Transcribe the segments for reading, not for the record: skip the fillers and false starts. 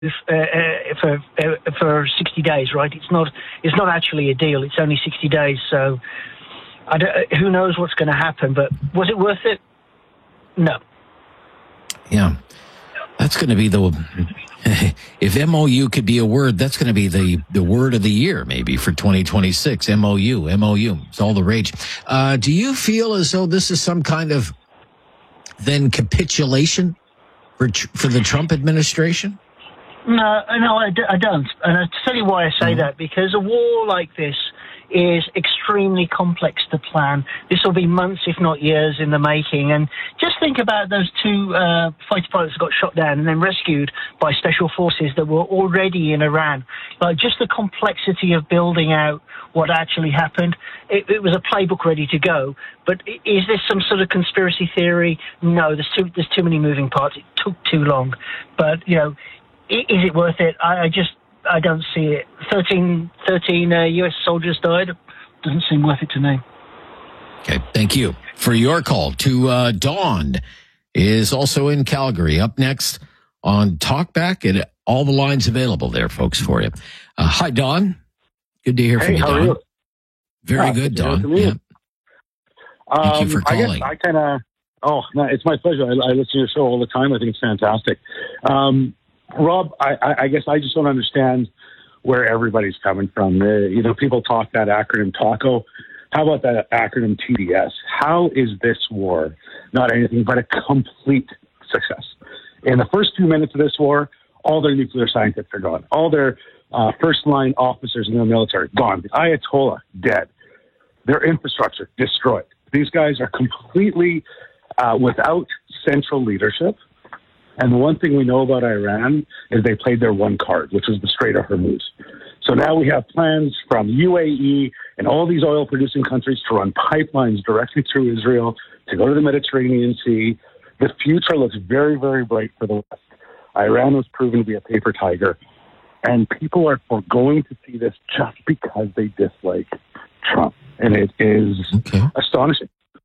for 60 days, right? It's not actually a deal. It's only 60 days, so who knows what's going to happen? But was it worth it? No. Yeah, that's going to be if MOU could be a word, that's going to be the word of the year, maybe for 2026. MOU. It's all the rage. Do you feel as though this is some kind of then capitulation for the Trump administration? No, I don't. And I'll tell you why I say that, because a war like this is extremely complex to plan. This will be months, if not years, in the making. And just think about those two fighter pilots that got shot down and then rescued by special forces that were already in Iran. Like, just the complexity of building out what actually happened. It was a playbook ready to go. But is this some sort of conspiracy theory? No, there's too many moving parts. It took too long. But, is it worth it? I don't see it. 13 U.S. soldiers died. Doesn't seem worth it to me. Okay, thank you for your call. To Dawn is also in Calgary. Up next on Talkback, and all the lines available there, folks, for you. Hi, Dawn. Good to hear from you, Dawn. Are you? Very good, Dawn. Yeah. Thank you for calling. It's my pleasure. I listen to your show all the time. I think it's fantastic. Rob, I guess I just don't understand where everybody's coming from. People talk that acronym TACO. How about that acronym TDS? How is this war not anything but a complete success? In the first 2 minutes of this war, all their nuclear scientists are gone. All their first-line officers in the military, gone. The Ayatollah, dead. Their infrastructure, destroyed. These guys are completely without central leadership. And the one thing we know about Iran is they played their one card, which was the Strait of Hormuz. So now we have plans from UAE and all these oil-producing countries to run pipelines directly through Israel to go to the Mediterranean Sea. The future looks very, very bright for the West. Iran was proven to be a paper tiger. And people are going to see this just because they dislike Trump. And it is astonishing.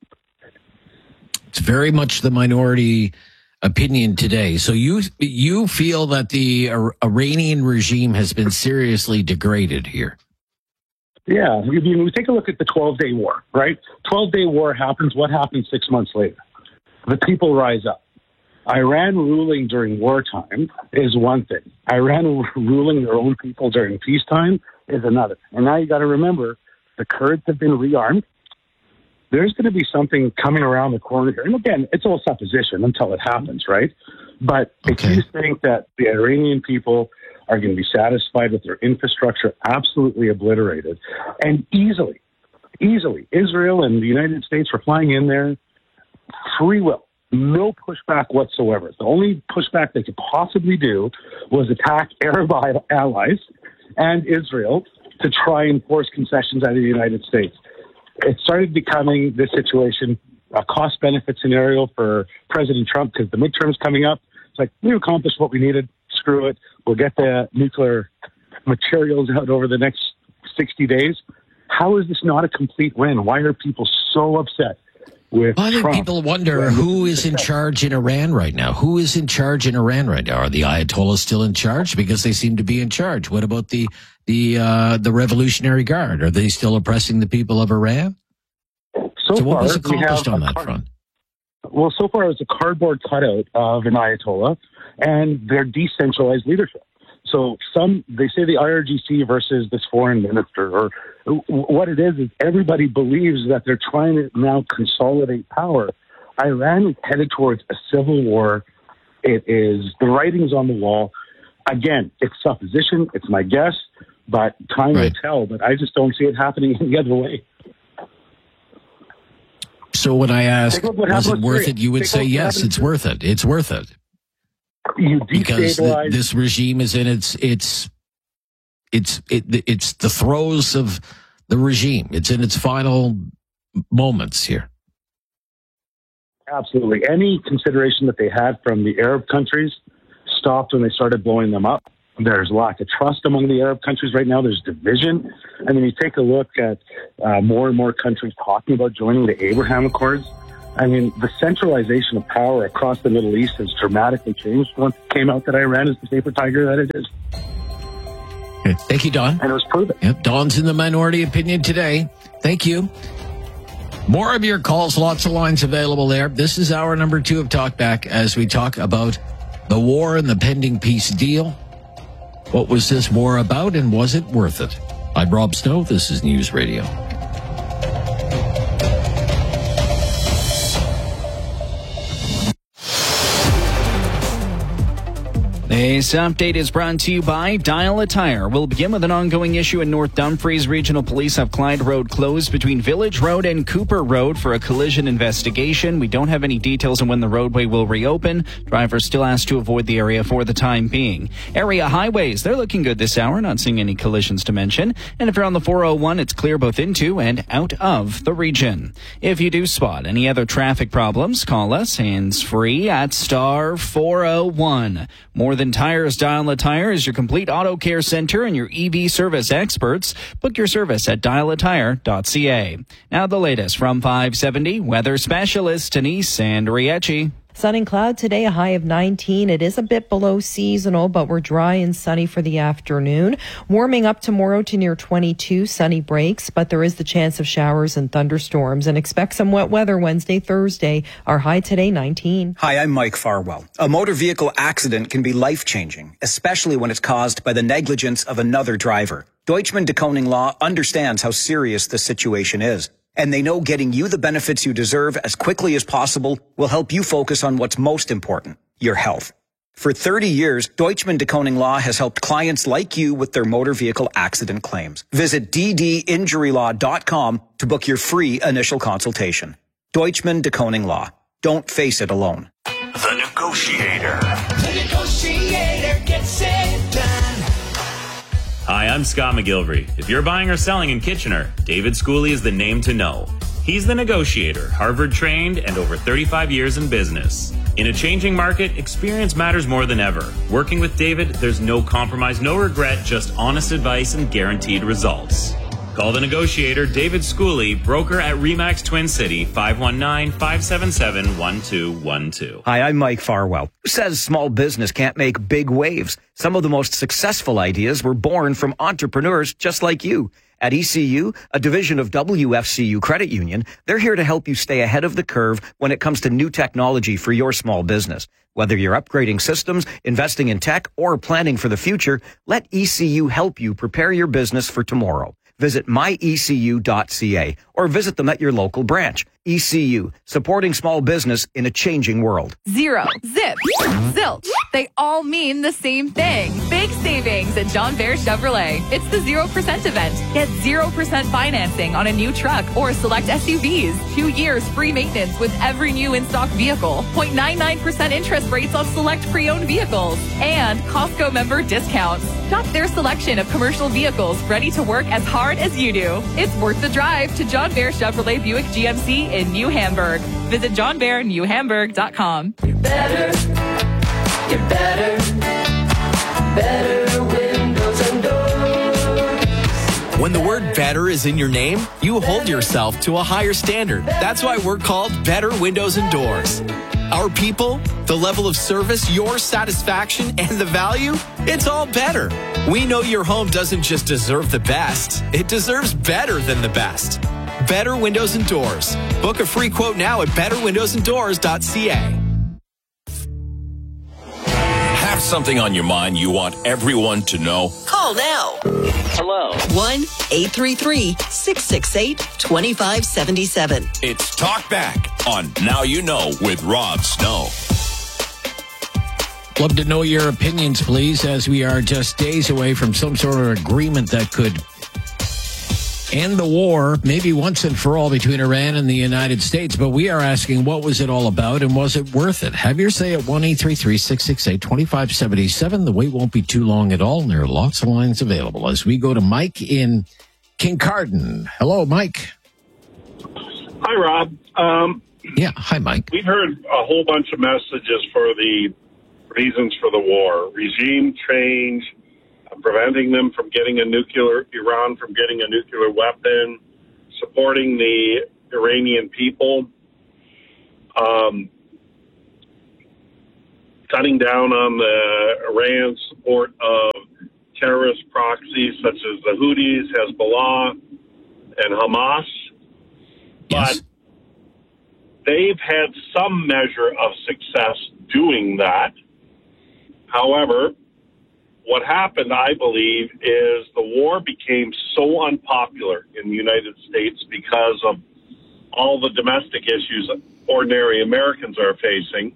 It's very much the minority opinion today. So you feel that the Iranian regime has been seriously degraded here? Yeah. We take a look at the 12-day war, right? 12-day war happens. What happens 6 months later? The people rise up. Iran ruling during wartime is one thing. Iran ruling their own people during peacetime is another. And now you got to remember, the Kurds have been rearmed. There's going to be something coming around the corner here. And again, it's all supposition until it happens, right? But if you think that the Iranian people are going to be satisfied with their infrastructure absolutely obliterated, and easily, Israel and the United States were flying in there, free will, no pushback whatsoever. The only pushback they could possibly do was attack Arab allies and Israel to try and force concessions out of the United States. It started becoming this situation, a cost-benefit scenario for President Trump because the midterm's coming up. It's like, we accomplished what we needed. Screw it. We'll get the nuclear materials out over the next 60 days. How is this not a complete win? Why are people so upset with I think Trump? People wonder who is in charge in Iran right now. Who is in charge in Iran right now? Are the Ayatollahs still in charge? Because they seem to be in charge. What about the Revolutionary Guard? Are they still oppressing the people of Iran? So what was accomplished on that front? Well, so far it's a cardboard cutout of an Ayatollah and their decentralized leadership. So they say the IRGC versus this foreign minister, or what it is everybody believes that they're trying to now consolidate power. Iran is headed towards a civil war. It is, the writing's on the wall. Again, it's supposition, it's my guess, but time will tell. But I just don't see it happening any other way. So when I ask, was it worth it? You would say, yes, it's worth it. It's worth it. Because this regime is in it's the throes of the regime. It's in its final moments here. Absolutely. Any consideration that they had from the Arab countries stopped when they started blowing them up. There's lack of trust among the Arab countries right now. There's division. I mean, you take a look at more and more countries talking about joining the Abraham Accords. I mean, the centralization of power across the Middle East has dramatically changed once it came out that Iran is the safer tiger that it is. Okay. Thank you, Don. And it was proven. Yep, Don's in the minority opinion today. Thank you. More of your calls, lots of lines available there. This is hour number 2 of Talkback as we talk about the war and the pending peace deal. What was this war about, and was it worth it? I'm Rob Snow. This is News Radio. This update is brought to you by Dial a Tire. We'll begin with an ongoing issue in North Dumfries. Regional Police have Clyde Road closed between Village Road and Cooper Road for a collision investigation. We don't have any details on when the roadway will reopen. Drivers still asked to avoid the area for the time being. Area highways, they're looking good this hour. Not seeing any collisions to mention. And if you're on the 401, it's clear both into and out of the region. If you do spot any other traffic problems, call us hands-free at star 401. More than Tires, Dial a Tire is your complete auto care center and your EV service experts. Book your service at dialatire.ca. Now the latest from 570 weather specialist Denise Andriecci. Sun and cloud today, a high of 19. It is a bit below seasonal, but we're dry and sunny for the afternoon. Warming up tomorrow to near 22, sunny breaks, but there is the chance of showers and thunderstorms. And expect some wet weather Wednesday, Thursday. Our high today, 19. Hi, I'm Mike Farwell. A motor vehicle accident can be life-changing, especially when it's caused by the negligence of another driver. Deutschman DeKoning Law understands how serious the situation is. And they know getting you the benefits you deserve as quickly as possible will help you focus on what's most important, your health. For 30 years, Deutschman DeKoning Law has helped clients like you with their motor vehicle accident claims. Visit ddinjurylaw.com to book your free initial consultation. Deutschman DeKoning Law. Don't face it alone. The Negotiator. The Negotiator gets it done. Hi, I'm Scott McGilvery. If you're buying or selling in Kitchener, David Schooley is the name to know. He's the negotiator, Harvard-trained and over 35 years in business. In a changing market, experience matters more than ever. Working with David, there's no compromise, no regret, just honest advice and guaranteed results. Call the negotiator, David Schooley, broker at RE/MAX Twin City, 519-577-1212. Hi, I'm Mike Farwell. Who says small business can't make big waves? Some of the most successful ideas were born from entrepreneurs just like you. At ECU, a division of WFCU Credit Union, they're here to help you stay ahead of the curve when it comes to new technology for your small business. Whether you're upgrading systems, investing in tech, or planning for the future, let ECU help you prepare your business for tomorrow. Visit myecu.ca or visit them at your local branch. ECU, supporting small business in a changing world. Zero, zip, zilch. They all mean the same thing. Big savings at John Bear Chevrolet. It's the 0% event. Get 0% financing on a new truck or select SUVs. 2 years free maintenance with every new in-stock vehicle. 0.99% interest rates on select pre-owned vehicles. And Costco member discounts. Shop their selection of commercial vehicles ready to work as hard as you do. It's worth the drive to John Bear Chevrolet Buick GMC in New Hamburg. Visit johnbearnewhamburg.com. You're better windows and doors. When the word better is in your name, you hold yourself to a higher standard. That's why we're called Better Windows and Doors. Our people, the level of service, your satisfaction, and the value, it's all better. We know your home doesn't just deserve the best, it deserves better than the best. Better Windows and Doors. Book a free quote now at betterwindowsanddoors.ca. Have something on your mind you want everyone to know? Call now. Hello. 1-833-668-2577. It's Talk Back on Now You Know with Rob Snow. Love to know your opinions, please, as we are just days away from some sort of agreement that could end the war, maybe once and for all, between Iran and the United States. But we are asking, what was it all about, and was it worth it? Have your say at 1-833-668-2577. The wait won't be too long at all, and there are lots of lines available as we go to Mike in Kincardine. Hello, Mike. Hi, Rob. Yeah, hi, Mike. We've heard a whole bunch of messages for the reasons for the war. Regime change, preventing them from getting Iran from getting a nuclear weapon, supporting the Iranian people. cutting down on Iran's support of terrorist proxies such as the Houthis, Hezbollah, and Hamas. Yes. But they've had some measure of success doing that. However, what happened, I believe, is the war became so unpopular in the United States because of all the domestic issues that ordinary Americans are facing.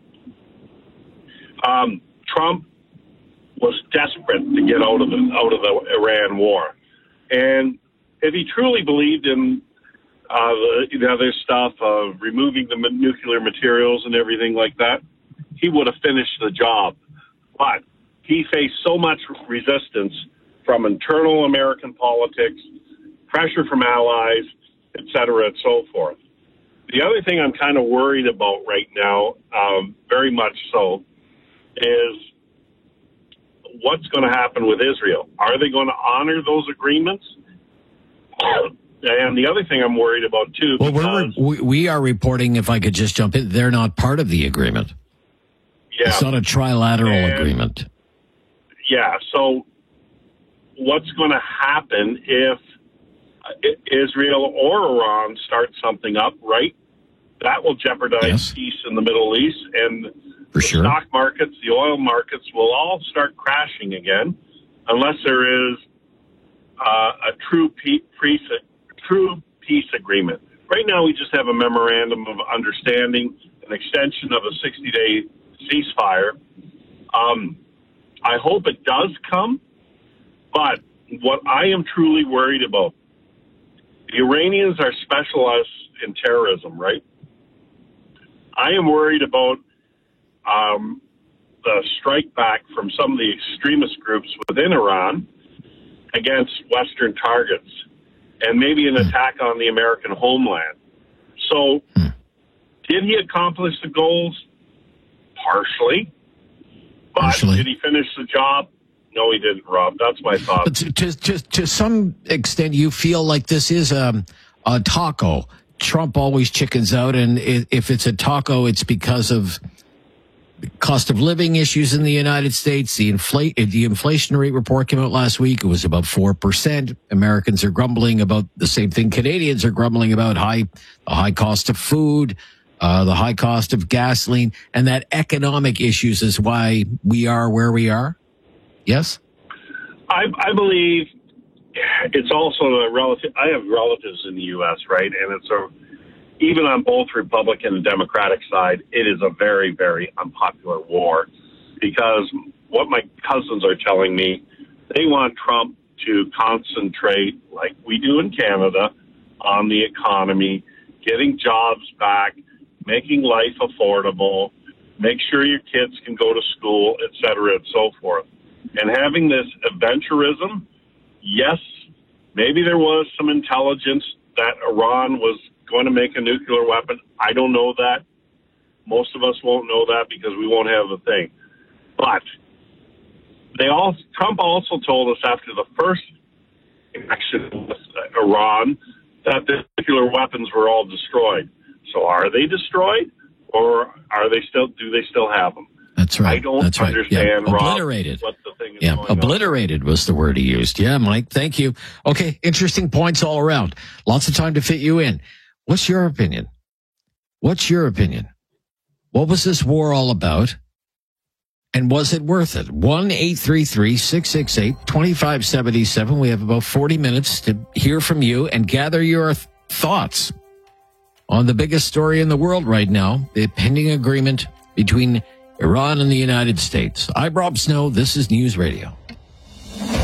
Trump was desperate to get out of the Iran war, and if he truly believed in the other stuff of removing the nuclear materials and everything like that, he would have finished the job. But he faced so much resistance from internal American politics, pressure from allies, et cetera, and so forth. The other thing I'm kind of worried about right now, very much so, is what's going to happen with Israel. Are they going to honor those agreements? And the other thing I'm worried about, too... Well, we are reporting, if I could just jump in, they're not part of the agreement. Yeah. It's not a trilateral agreement. Yeah, so what's going to happen if Israel or Iran start something up, right? That will jeopardize peace in the Middle East, and the stock markets, the oil markets will all start crashing again unless there is a true peace agreement. Right now, we just have a memorandum of understanding, an extension of a 60-day ceasefire. I hope it does come, but what I am truly worried about, the Iranians are specialists in terrorism, right? I am worried about the strike back from some of the extremist groups within Iran against Western targets, and maybe an attack on the American homeland. So, did he accomplish the goals? Partially. But did he finish the job? No, he didn't, Rob. That's my thought. But to some extent, you feel like this is a taco. Trump always chickens out, and if it's a taco, it's because of cost of living issues in the United States. The inflation rate report came out last week. It was about 4%. Americans are grumbling about the same thing Canadians are grumbling about, the high cost of food, the high cost of gasoline, and that economic issues is why we are where we are. Yes? I believe it's also a relative. I have relatives in the U.S., right? And even on both Republican and Democratic side, it is a very, very unpopular war because what my cousins are telling me, they want Trump to concentrate, like we do in Canada, on the economy, getting jobs back, making life affordable, make sure your kids can go to school, et cetera, and so forth. And having this adventurism, yes, maybe there was some intelligence that Iran was going to make a nuclear weapon. I don't know that. Most of us won't know that because we won't have the thing. But Trump also told us after the first action with Iran that the nuclear weapons were all destroyed. So are they destroyed, or do they still have them? That's right. I don't understand, Yeah. Rob, Obliterated. what the thing is going on. Obliterated was the word he used. Yeah, Mike, thank you. Okay, interesting points all around. Lots of time to fit you in. What's your opinion? What was this war all about? And was it worth it? 1-833-668-2577. We have about 40 minutes to hear from you and gather your thoughts on the biggest story in the world right now, the pending agreement between Iran and the United States. I'm Rob Snow. This is News Radio.